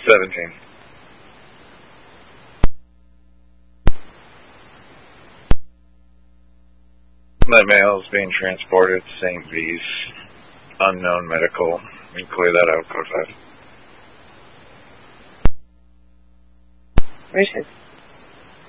17. My mail is being transported to St. V's. Unknown medical. You can clear that out, code 5. Where's his